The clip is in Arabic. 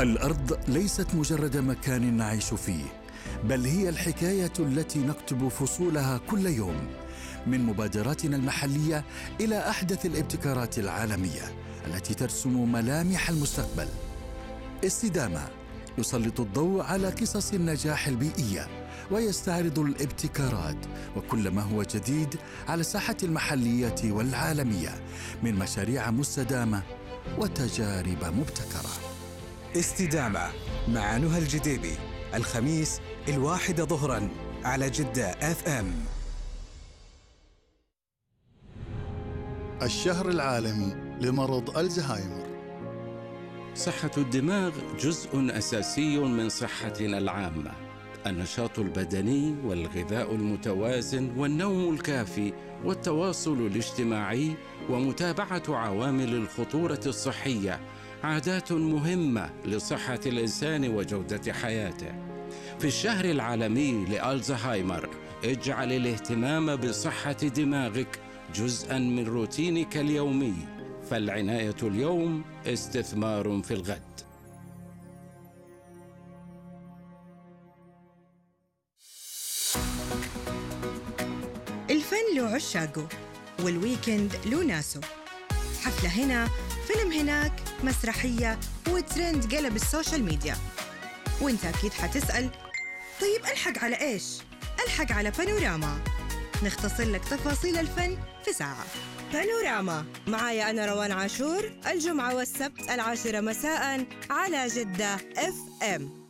الأرض ليست مجرد مكان نعيش فيه، بل هي الحكاية التي نكتب فصولها كل يوم، من مبادراتنا المحلية إلى أحدث الابتكارات العالمية التي ترسم ملامح المستقبل. استدامة يسلط الضوء على قصص النجاح البيئية ويستعرض الابتكارات وكل ما هو جديد على الساحة المحلية والعالمية من مشاريع مستدامة وتجارب مبتكرة. استدامة مع نهى الجديبي، الخميس 1 ظهراً على جدة FM. الشهر العالمي لمرض الزهايمر. صحة الدماغ جزء أساسي من صحتنا العامة. النشاط البدني والغذاء المتوازن والنوم الكافي والتواصل الاجتماعي ومتابعة عوامل الخطورة الصحية عادات مهمة لصحة الإنسان وجودة حياته. في الشهر العالمي لألزهايمر اجعل الاهتمام بصحة دماغك جزءاً من روتينك اليومي، فالعناية اليوم استثمار في الغد. الفن له عشاقه والويكند له ناسه. حفلة هنا، فيلم هناك، مسرحية وترند قلب السوشيال ميديا. وانت أكيد حتسأل، طيب ألحق على إيش؟ ألحق على بانوراما، نختصر لك تفاصيل الفن في ساعة. بانوراما معايا أنا روان عاشور، الجمعة والسبت 10 مساء على جدة FM.